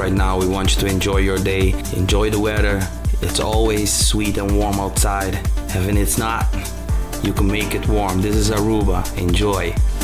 right now. We want you to enjoy your day, enjoy the weather. It's always sweet and warm outside. Even if it's not, you can make it warm. This is Aruba. Enjoy.